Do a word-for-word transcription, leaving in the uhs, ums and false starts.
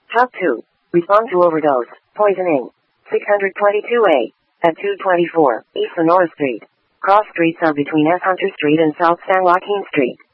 Top two. Respond to overdose, poisoning. six twenty-two A. At two twenty-four, East Sonora Street. Cross streets are between S. Hunter Street and South San Joaquin Street.